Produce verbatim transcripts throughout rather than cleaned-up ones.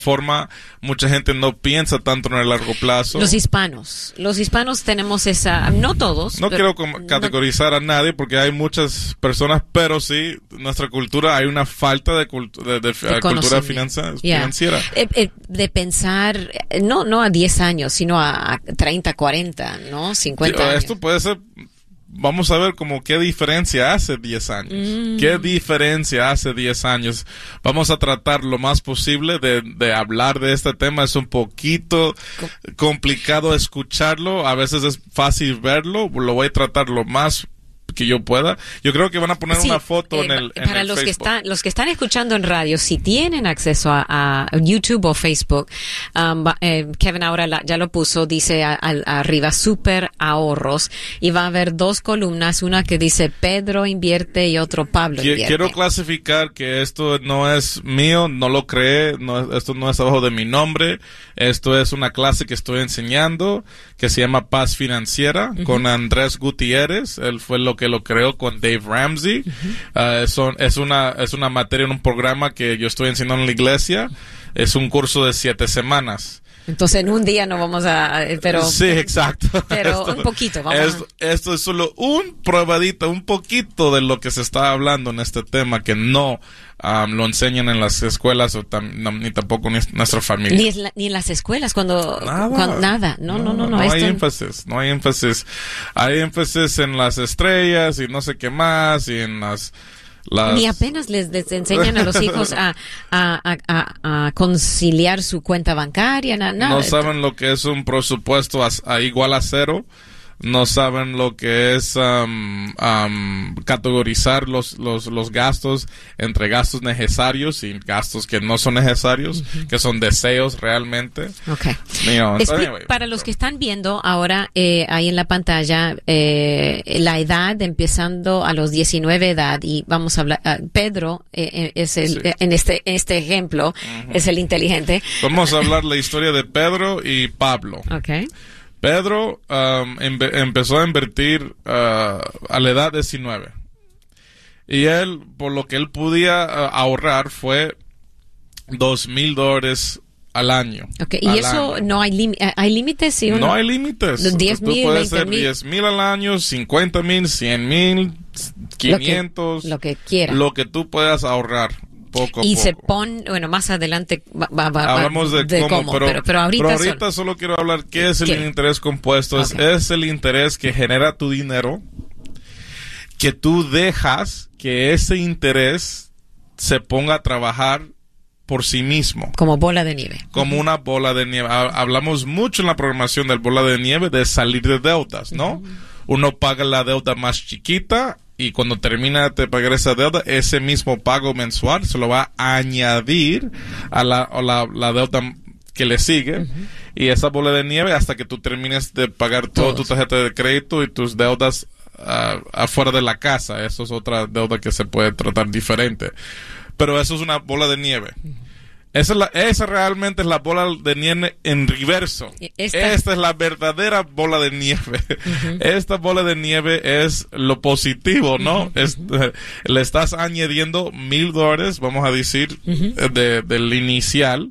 forma mucha gente no piensa tanto en el largo plazo. Los hispanos, los hispanos tenemos esa, no todos. No pero, quiero categorizar no, a nadie porque hay muchas personas, pero sí, nuestra cultura hay una falta de, cultu de, de, de cultura finanza yeah. financiera. Eh, eh, de pensar, no no a diez años, sino a, a treinta, cuarenta, ¿no? cincuenta años. Esto puede ser... Vamos a ver como qué diferencia hace diez años. Mm. ¿Qué diferencia hace diez años? Vamos a tratar lo más posible de, de hablar de este tema. Es un poquito complicado escucharlo. A veces es fácil verlo. Lo voy a tratar lo más que yo pueda. Yo creo que van a poner sí, una foto eh, en el en para el los Facebook. que están los que están escuchando en radio, si tienen acceso a, a YouTube o Facebook, um, eh, Kevin ahora la, ya lo puso, dice a, a, arriba super ahorros, y va a haber dos columnas, una que dice Pedro invierte y otro Pablo invierte. Quiero clasificar que esto no es mío, no lo creé, no, esto no es abajo de mi nombre. Esto es una clase que estoy enseñando que se llama Paz Financiera, uh-huh, con Andrés Gutiérrez. Él fue lo que lo creó con Dave Ramsey. Uh-huh. Uh, son, es una es una materia en un programa que yo estoy enseñando en la iglesia. Es un curso de siete semanas. Entonces en un día no vamos a, pero sí, exacto. Pero esto, un poquito, vamos. Esto, esto es solo un probadito, un poquito de lo que se está hablando en este tema que no um, lo enseñan en las escuelas o tam, no, ni tampoco en nuestra familia. Ni, es la, ni en las escuelas cuando nada, cuando, nada. No, no, no, no. No, no esto... hay énfasis, no hay énfasis. Hay énfasis en las estrellas y no sé qué más y en las Las... Ni apenas les, les enseñan a los hijos a, a, a, a conciliar su cuenta bancaria, nada. Na, no saben lo que es un presupuesto a, a igual a cero. No saben lo que es um, um, categorizar los, los, los gastos entre gastos necesarios y gastos que no son necesarios, uh-huh, que son deseos realmente. Okay. Mío, anyway, para los que están viendo ahora eh, ahí en la pantalla, eh, la edad empezando a los diecinueve edad, y vamos a hablar, uh, Pedro eh, es el, sí, en este, este ejemplo, uh-huh, es el inteligente. Vamos a hablar la historia de Pedro y Pablo. Okay. Pedro um, empe empezó a invertir uh, a la edad de diecinueve. Y él, por lo que él podía uh, ahorrar, fue dos mil dólares al año. Okay. Y eso año. no hay límites. ¿Hay límites? ¿Sí, no hay límites. diez mil, puedes veinte hacer mil. diez mil al año, cincuenta mil, cien mil, quinientos. Lo que, lo que quiera. Lo que tú puedas ahorrar. Poco, y poco. se pone, bueno, más adelante va, va, va, hablamos de, de cómo, cómo, pero, pero, pero ahorita, pero ahorita solo, solo quiero hablar qué es el ¿qué? interés compuesto. Okay. Es, es el interés que genera tu dinero, que tú dejas que ese interés se ponga a trabajar por sí mismo. Como bola de nieve. Como uh-huh, una bola de nieve. Hablamos mucho en la programación del bola de nieve de salir de deudas, ¿no? Uh-huh. Uno paga la deuda más chiquita y cuando termina de pagar esa deuda, ese mismo pago mensual se lo va a añadir a la, a la, la deuda que le sigue. Uh-huh. Y esa bola de nieve hasta que tú termines de pagar toda tu tarjeta de crédito y tus deudas uh, afuera de la casa. Eso es otra deuda que se puede tratar diferente. Pero eso es una bola de nieve. Uh-huh. Esa, es la, esa realmente es la bola de nieve en reverso. Esta, Esta es la verdadera bola de nieve. Uh-huh. Esta bola de nieve es lo positivo, ¿no? Uh-huh. Es, uh, le estás añadiendo mil dólares, vamos a decir, uh-huh, de, del inicial.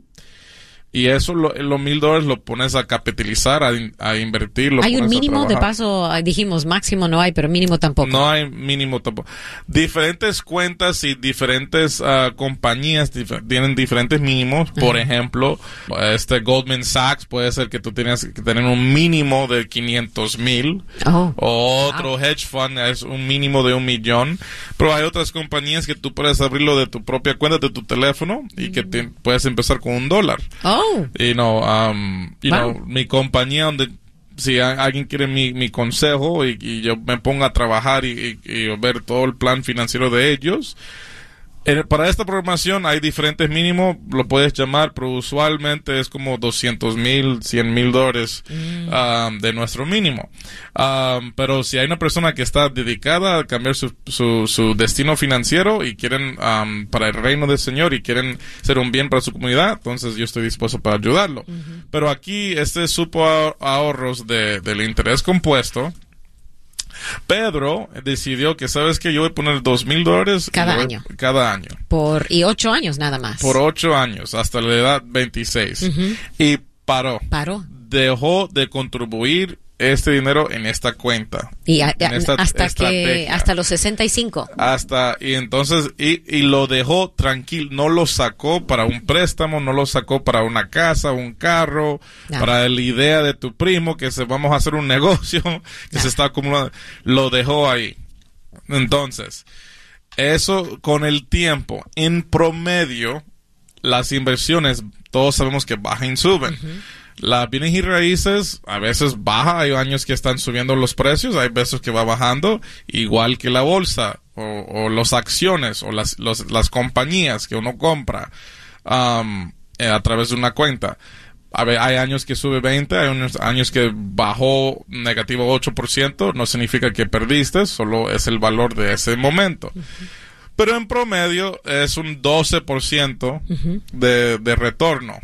Y eso, lo, los mil dólares lo pones a capitalizar, a, a invertir. Lo hay un mínimo, de trabajar. paso, dijimos máximo no hay, pero mínimo tampoco. No hay mínimo tampoco. Diferentes cuentas y diferentes uh, compañías dif tienen diferentes mínimos. Uh-huh. Por ejemplo, este Goldman Sachs puede ser que tú tienes que tener un mínimo de quinientos mil. Oh. O otro wow. hedge fund es un mínimo de un millón. Pero hay otras compañías que tú puedes abrirlo de tu propia cuenta, de tu teléfono, y uh-huh, que te, puedes empezar con un dólar. Oh. You know, um, you wow. know, mi compañía donde si a, alguien quiere mi, mi consejo y, y yo me ponga a trabajar y, y, y ver todo el plan financiero de ellos. En, para esta programación hay diferentes mínimos, lo puedes llamar, pero usualmente es como doscientos mil, cien mil dólares mm. um, de nuestro mínimo. Um, pero si hay una persona que está dedicada a cambiar su, su, su destino financiero y quieren, um, para el reino del Señor y quieren hacer un bien para su comunidad, entonces yo estoy dispuesto para ayudarlo. Uh-huh. Pero aquí este supo ahorros de, del interés compuesto Pedro decidió que, ¿sabes qué? Yo voy a poner dos mil dólares cada voy, año. Cada año. Por, y ocho años nada más. Por ocho años, hasta la edad veintiséis. Uh-huh. Y paró. Paró. Dejó de contribuir este dinero en esta cuenta. Y a, en esta hasta que hasta los sesenta y cinco. Hasta y entonces y, y lo dejó tranquilo, no lo sacó para un préstamo, no lo sacó para una casa, un carro, no. Para la idea de tu primo que se vamos a hacer un negocio que no. Se está acumulando, lo dejó ahí. Entonces, eso con el tiempo, en promedio, las inversiones todos sabemos que bajan y suben. Uh-huh. Las bienes y raíces a veces baja, hay años que están subiendo los precios, hay veces que va bajando, igual que la bolsa o, o las acciones o las, los, las compañías que uno compra um, a través de una cuenta. A ver, hay años que sube veinte, hay unos años que bajó negativo ocho por ciento, no significa que perdiste, solo es el valor de ese momento. Uh-huh. Pero en promedio es un doce por ciento uh-huh. de, de retorno.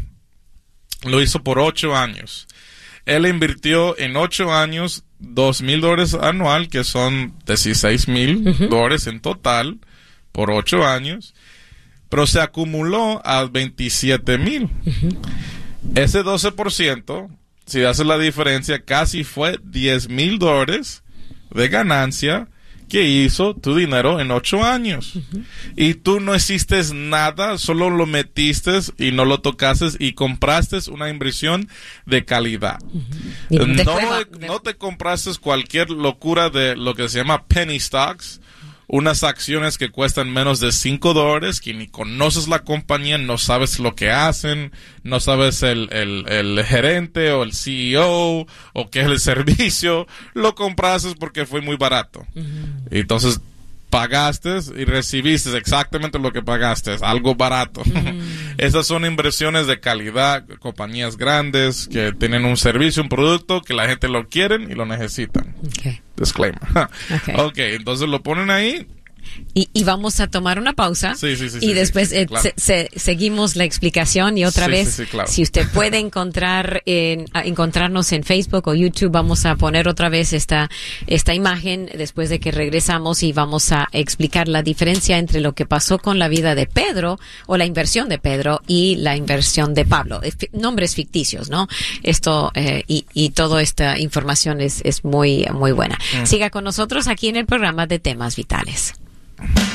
Lo hizo por ocho años. Él invirtió en ocho años dos mil dólares anual, que son dieciséis mil uh-huh. dólares en total, por ocho años. Pero se acumuló a veintisiete mil. Uh-huh. Ese doce por ciento, si hace la diferencia, casi fue diez mil dólares de ganancia que hizo tu dinero en ocho años. Uh-huh. Y tú no hiciste nada, solo lo metiste y no lo tocaste y compraste una inversión de calidad. Uh-huh. No, de, no te compraste cualquier locura de lo que se llama penny stocks, unas acciones que cuestan menos de cinco dólares, que ni conoces la compañía, no sabes lo que hacen, no sabes el, el, el gerente o el C E O o qué es el servicio, lo compraste porque fue muy barato. Uh-huh. Y entonces pagaste y recibiste exactamente lo que pagaste, algo barato. Uh-huh. Esas son inversiones de calidad, compañías grandes que tienen un servicio, un producto que la gente lo quieren y lo necesitan. Okay. Disclaimer. Okay. Ok, entonces lo ponen ahí. Y, y vamos a tomar una pausa. Sí, sí, sí, y sí, después sí, eh, claro. se, se, seguimos la explicación y otra sí, vez, sí, sí, claro. Si usted puede encontrar en, a, encontrarnos en Facebook o YouTube, vamos a poner otra vez esta, esta imagen después de que regresamos y vamos a explicar la diferencia entre lo que pasó con la vida de Pedro o la inversión de Pedro y la inversión de Pablo. F- nombres ficticios, ¿no? Esto eh, y, y toda esta información es, es muy, muy buena. Mm. Siga con nosotros aquí en el programa de Temas Vitales.